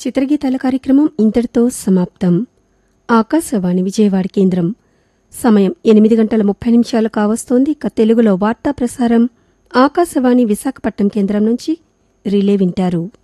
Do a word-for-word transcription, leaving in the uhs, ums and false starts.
చిత్రగీతాల కార్యక్రమం ఇంతటితో సమాప్తం. ఆకాశవాణి విజయవాడ కేంద్రం. సమయం ఎనిమిది గంటల ముప్పై నిమిషాలు కావస్తోంది. ఇక తెలుగులో వార్తా ప్రసారం ఆకాశవాణి విశాఖపట్నం కేంద్రం నుంచి రిలే వింటారు.